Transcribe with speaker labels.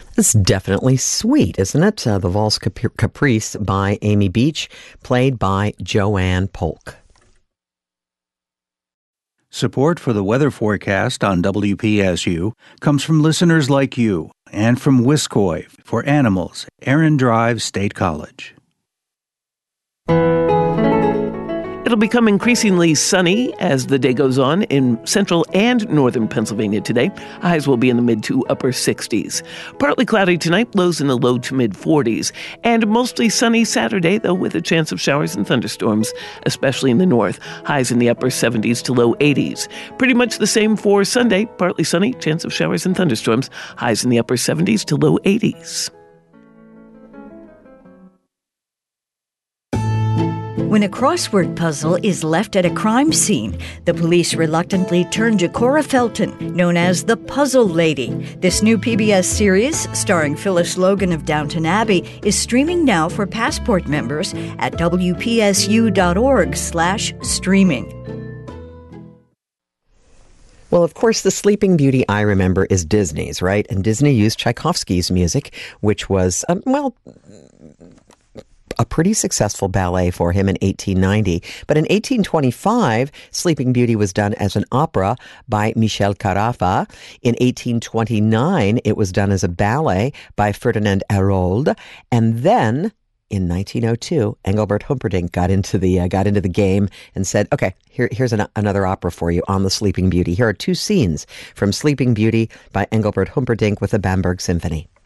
Speaker 1: It's definitely sweet, isn't it? The Valse Caprice by Amy Beach, played by Joanne Polk.
Speaker 2: Support for the weather forecast on WPSU comes from listeners like you and from Wiscoy for Animals, Aaron Drive State College.
Speaker 3: It'll become increasingly sunny as the day goes on in central and northern Pennsylvania today. Highs will be in the mid to upper 60s. Partly cloudy tonight, lows in the low to mid 40s. And mostly sunny Saturday, though with a chance of showers and thunderstorms, especially in the north. Highs in the upper 70s to low 80s. Pretty much the same for Sunday. Partly sunny, chance of showers and thunderstorms. Highs in the upper 70s to low 80s.
Speaker 4: When a crossword puzzle is left at a crime scene, the police reluctantly turn to Cora Felton, known as the Puzzle Lady. This new PBS series, starring Phyllis Logan of Downton Abbey, is streaming now for Passport members at wpsu.org/streaming.
Speaker 1: Well, of course, the Sleeping Beauty I remember is Disney's, right? And Disney used Tchaikovsky's music, which was, a pretty successful ballet for him in 1890. But in 1825, Sleeping Beauty was done as an opera by Michel Carafa. In 1829, it was done as a ballet by Ferdinand Hérold. And then in 1902, Engelbert Humperdinck got into the game and said, okay, here's another opera for you on the Sleeping Beauty. Here are two scenes from Sleeping Beauty by Engelbert Humperdinck with the Bamberg Symphony.